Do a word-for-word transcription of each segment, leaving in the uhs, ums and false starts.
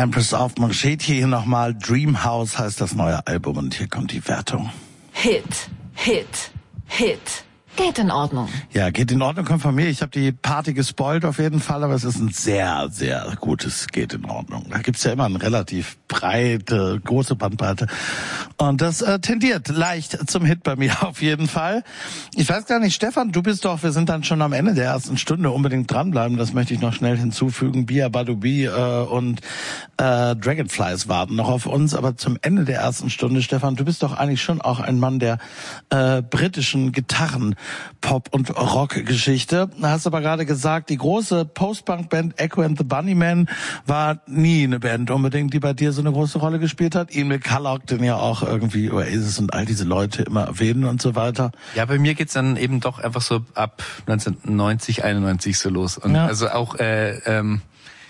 Empress of Manchete hier nochmal. Dream House heißt das neue Album und hier kommt die Wertung. Hit, Hit, Hit. Geht in Ordnung. Ja, geht in Ordnung, kommt von mir. Ich habe die Party gespoilt auf jeden Fall, aber es ist ein sehr, sehr gutes Geht in Ordnung. Da gibt's ja immer eine relativ breite, große Bandbreite. Und das äh, tendiert leicht zum Hit bei mir auf jeden Fall. Ich weiß gar nicht, Stefan, du bist doch, wir sind dann schon am Ende der ersten Stunde, unbedingt dranbleiben, das möchte ich noch schnell hinzufügen. Bia Badubi äh, und äh, Dragonflies warten noch auf uns, aber zum Ende der ersten Stunde, Stefan, du bist doch eigentlich schon auch ein Mann der äh, britischen Gitarren Pop- und Rock-Geschichte. Da hast du aber gerade gesagt, die große Post-Punk-Band Echo and the Bunnymen war nie eine Band unbedingt, die bei dir so eine große Rolle gespielt hat. Ian McCulloch, den ja auch irgendwie Oasis und all diese Leute immer erwähnen und so weiter. Ja, bei mir geht's dann eben doch einfach so ab neunzehnhundertneunzig, einundneunzig so los. Und ja. also auch äh, ähm,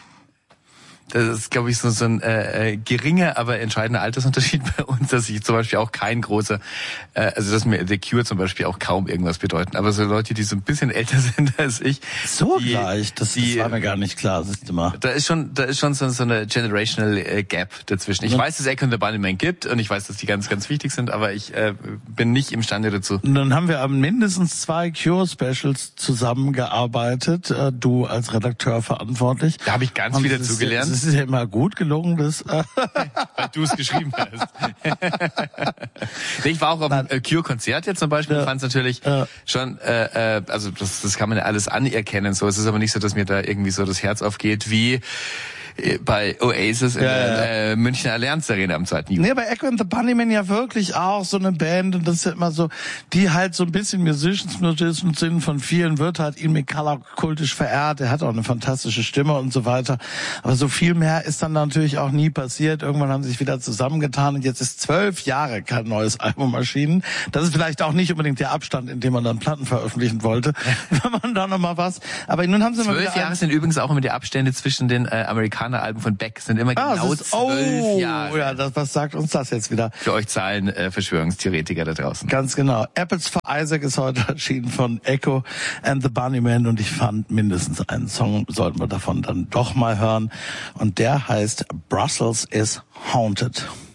das ist, glaube ich, so, so ein äh, geringer, aber entscheidender Altersunterschied bei uns, dass ich zum Beispiel auch kein großer, äh, also dass mir The Cure zum Beispiel auch kaum irgendwas bedeuten. Aber so Leute, die so ein bisschen älter sind als ich. So die, gleich, das, die, das war mir gar nicht klar, siehst du mal. Da ist schon, da ist schon so, so eine generational äh, Gap dazwischen. Ich ja. weiß, dass es Echo and the Bunnymen gibt und ich weiß, dass die ganz, ganz wichtig sind, aber ich äh, bin nicht imstande dazu. Und dann haben wir am mindestens zwei Cure-Specials zusammengearbeitet, äh, du als Redakteur verantwortlich. Da habe ich ganz und viel dazu gelernt. Es ist ja immer gut gelungen, das. Weil du es geschrieben hast. Ich war auch auf einem äh, Cure-Konzert jetzt zum Beispiel. Ich fand es natürlich ja. schon, äh, äh, also das, das kann man ja alles anerkennen. So, es ist aber nicht so, dass mir da irgendwie so das Herz aufgeht wie bei Oasis in ja, der ja. Äh, Münchner Allianz Arena am zweiten Juli. Nee, bei Echo and the Bunnymen ja wirklich auch so eine Band und das ist ja immer so, die halt so ein bisschen Musicians, Musicians sind, von vielen wird halt Ian McCulloch kultisch verehrt, er hat auch eine fantastische Stimme und so weiter, aber so viel mehr ist dann natürlich auch nie passiert. Irgendwann haben sie sich wieder zusammengetan und jetzt ist zwölf Jahre kein neues Album erschienen. Das ist vielleicht auch nicht unbedingt der Abstand, in dem man dann Platten veröffentlichen wollte, wenn man da nochmal was, aber nun haben sie mal zwölf Jahre sind übrigens auch immer die Abstände zwischen den äh, Amerikanern Alben von Beck sind immer ah, genau ist, zwölf oh, Jahre. Ja, das, was sagt uns das jetzt wieder? Für euch Zahlen äh, Verschwörungstheoretiker da draußen. Ganz genau. Apples for Isaac ist heute erschienen von Echo and the Bunnymen und ich fand, mindestens einen Song sollten wir davon dann doch mal hören und der heißt Brussels is Haunted.